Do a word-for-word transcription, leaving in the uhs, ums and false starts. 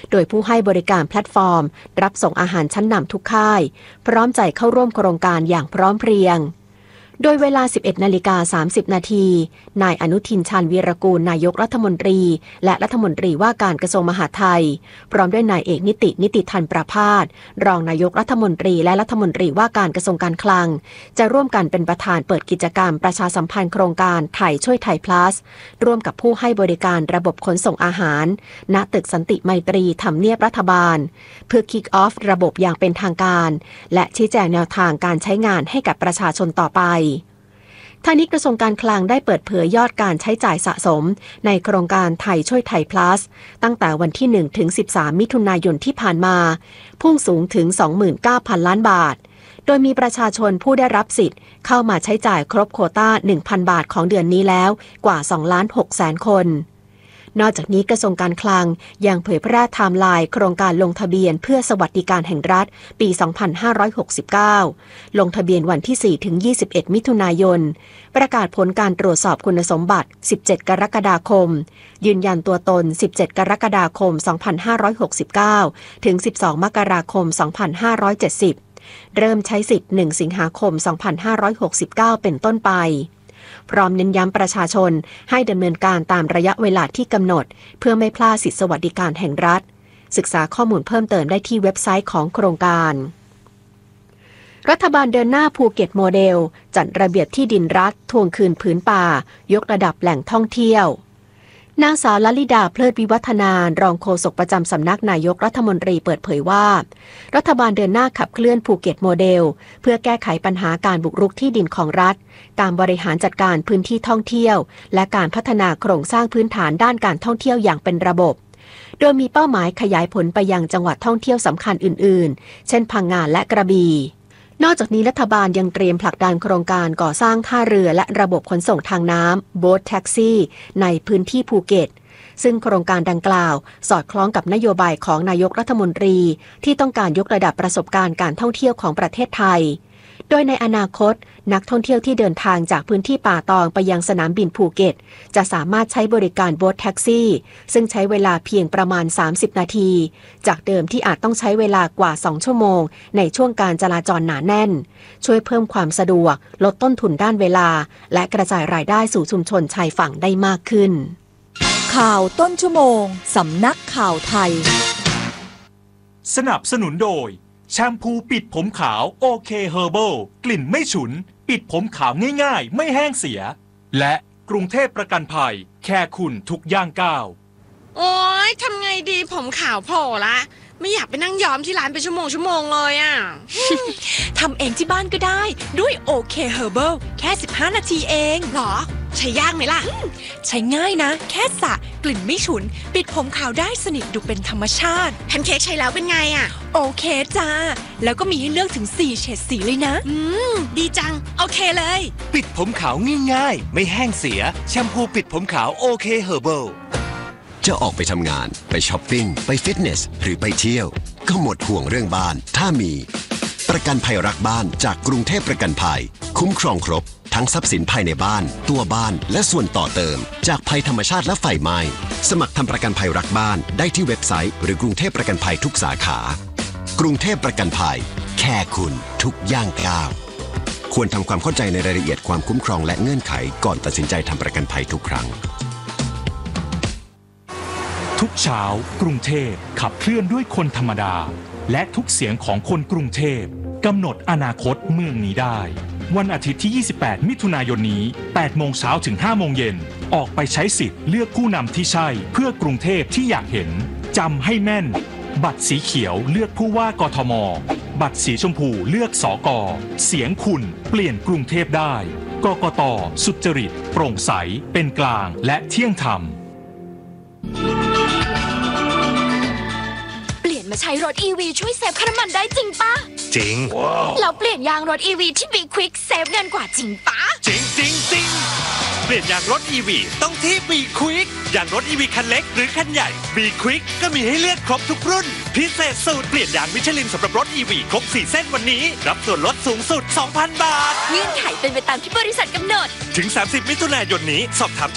โดยผู้ให้บริการแพลตฟอร์มรับส่งอาหารชั้นนำทุกค่ายพร้อมใจเข้าร่วมโครงการอย่างพร้อมเพรียงโดยเวลา สิบเอ็ดนาฬิกาสามสิบนาที นายอนุทิน ชาญวีรกูลนายกรัฐมนตรีและรัฐมนตรีว่าการกระทรวงมหาดไทยพร้อมด้วยนายเอกนิตินิติธันประภาสรองนายกรัฐมนตรีและรัฐมนตรีว่าการกระทรวงการคลังจะร่วมกันเป็นประธานเปิดกิจกรรมประชาสัมพันธ์โครงการไทยช่วยไทย plus ร่วมกับผู้ให้บริการระบบขนส่งอาหารณตึกสันติไมตรีทำเนียบรัฐบาลเพื่อ kick off ระบบอย่างเป็นทางการและชี้แจงแนวทางการใช้งานให้กับประชาชนต่อไปทางนี้กระทรวงการคลังได้เปิดเผยยอดการใช้จ่ายสะสมในโครงการไทยช่วยไทย plus ตั้งแต่วันที่ หนึ่ง ถึง สิบสาม มิถุนายนที่ผ่านมาพุ่งสูงถึง สองหมื่นเก้าพัน ล้านบาทโดยมีประชาชนผู้ได้รับสิทธิ์เข้ามาใช้จ่ายครบโควต้า หนึ่งพัน บาทของเดือนนี้แล้วกว่า สองล้านหกแสน คนนอกจากนี้กระทรวงการคลังยังเผยแพร่ไทม์ไลน์โครงการลงทะเบียนเพื่อสวัสดิการแห่งรัฐปี สองพันห้าร้อยหกสิบเก้า ลงทะเบียนวันที่ สี่ ถึง ยี่สิบเอ็ด มิถุนายนประกาศผลการตรวจสอบคุณสมบัติ สิบเจ็ด กรกฎาคมยืนยันตัวตน สิบเจ็ด กรกฎาคม สองพันห้าร้อยหกสิบเก้า ถึง สิบสอง มกราคม สองพันห้าร้อยเจ็ดสิบ เริ่มใช้สิทธิ์ หนึ่ง สิงหาคม สองพันห้าร้อยหกสิบเก้า เป็นต้นไปพร้อมเน้นย้ำประชาชนให้ดำเนินการตามระยะเวลาที่กำหนดเพื่อไม่พลาดสิทธิสวัสดิการแห่งรัฐศึกษาข้อมูลเพิ่มเติมได้ที่เว็บไซต์ของโครงการรัฐบาลเดินหน้าภูเก็ตโมเดลจัดระเบียบที่ดินรัฐทวงคืนผืนป่ายกระดับแหล่งท่องเที่ยวนางสาวลลิดาเพลิดวิวัฒนารองโฆษกประจำสำนักนายกรัฐมนตรีเปิดเผยว่ารัฐบาลเดินหน้าขับเคลื่อนภูเก็ตโมเดลเพื่อแก้ไขปัญหาการบุกรุกที่ดินของรัฐการบริหารจัดการพื้นที่ท่องเที่ยวและการพัฒนาโครงสร้างพื้นฐานด้านการท่องเที่ยวอย่างเป็นระบบโดยมีเป้าหมายขยายผลไปยังจังหวัดท่องเที่ยวสำคัญอื่นๆเช่นพังงาและกระบี่นอกจากนี้รัฐบาลยังเตรียมผลักดันโครงการก่อสร้างท่าเรือและระบบขนส่งทางน้ำโบ๊ทแท็กซี่ในพื้นที่ภูเก็ตซึ่งโครงการดังกล่าวสอดคล้องกับนโยบายของนายกรัฐมนตรีที่ต้องการยกระดับประสบการณ์การท่องเที่ยวของประเทศไทยโดยในอนาคตนักท่องเที่ยวที่เดินทางจากพื้นที่ป่าตองไปยังสนามบินภูเก็ตจะสามารถใช้บริการโบ๊ทแท็กซี่ซึ่งใช้เวลาเพียงประมาณสามสิบนาทีจากเดิมที่อาจต้องใช้เวลากว่าสองชั่วโมงในช่วงการจราจรหนาแน่นช่วยเพิ่มความสะดวกลดต้นทุนด้านเวลาและกระจายรายได้สู่ชุมชนชายฝั่งได้มากขึ้นข่าวต้นชั่วโมงสำนักข่าวไทยสนับสนุนโดยแชมพูปิดผมขาวโอเคเฮอร์เบิลกลิ่นไม่ฉุนปิดผมขาวง่ายๆไม่แห้งเสียและกรุงเทพประกันภัยแค่คุณทุกย่างก้าวโอ๊ยทำไงดีผมขาวโผล่ละไม่อยากไปนั่งย้อมที่ร้านเป็นชั่วโมงชั่วโมงเลยอ่ะทำเองที่บ้านก็ได้ด้วยโอเคเฮอร์เบิลแค่สิบห้านาทีเองหรอใช้ยากไหมล่ะใช้ง่ายนะแค่สระกลิ่นไม่ฉุนปิดผมขาวได้สนิทดูเป็นธรรมชาติแพนเค้กใช้แล้วเป็นไงอ่ะโอเคจ้าแล้วก็มีให้เลือกถึงสี่เฉดสีเลยนะอืมดีจังโอเคเลยปิดผมขาวง่ายๆไม่แห้งเสียแชมพูปิดผมขาวโอเคเฮอร์เบิลจะออกไปทำงานไปช้อปปิ้งไปฟิตเนสหรือไปเที่ยวก็หมดห่วงเรื่องบ้านถ้ามีประกันภัยรักบ้านจากกรุงเทพประกันภัยคุ้มครองครบทั้งทรัพย์สินภายในบ้านตัวบ้านและส่วนต่อเติมจากภัยธรรมชาติและไฟไหม้สมัครทำประกันภัยรักบ้านได้ที่เว็บไซต์หรือกรุงเทพประกันภัยทุกสาขากรุงเทพประกันภัยแค่คุณทุกย่างก้าวควรทำความเข้าใจในรายละเอียดความคุ้มครองและเงื่อนไขก่อนตัดสินใจทำประกันภัยทุกครั้งทุกเช้ากรุงเทพขับเคลื่อนด้วยคนธรรมดาและทุกเสียงของคนกรุงเทพกำหนดอนาคตเมืองนี้ได้วันอาทิตย์ที่ยี่สิบแปดมิถุนายนนี้แปดโมงเช้าถึงห้าโมงเย็นออกไปใช้สิทธิ์เลือกผู้นำที่ใช่เพื่อกรุงเทพที่อยากเห็นจำให้แม่นบัตรสีเขียวเลือกผู้ว่ากทมบัตรสีชมพูเลือกสกเสียงคุณเปลี่ยนกรุงเทพได้กกต.สุจริตโปร่งใสเป็นกลางและเที่ยงธรรมใช้รถ อี วี ช่วยเซฟค่าน้ำมันได้จริงปะจริงแล้วเปลี่ยนยางรถ อี วี ที่ Be Quick เซฟเงินกว่าจริงปะจริงจริงจริงเปลี่ยนยางรถ อี วี ต้องที่ Be Quick ยางรถ อี วี คันเล็กหรือคันใหญ่ Be Quick ก็มีให้เลือกครบทุกรุ่นพิเศษสูตรเปลี่ยนยางมิชลินสำหรับรถ อี วี ครบสี่เส้นวันนี้รับส่วนลดสูงสุด สองพัน บาทเงื่อนไขเป็นไปตามที่บริษัทกำหนดถึงสามสิบมิถุนายนนี้สอบถาม